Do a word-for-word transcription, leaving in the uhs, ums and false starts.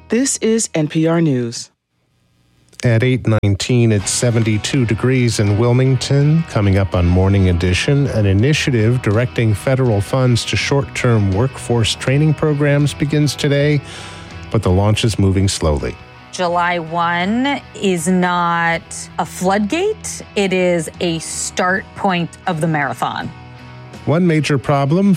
This is N P R News. At eight nineteen, it's seventy-two degrees in Wilmington. Coming up on Morning Edition, an initiative directing federal funds to short-term workforce training programs begins today, but the launch is moving slowly. July first is not a floodgate. It is a start point of the marathon. One major problem,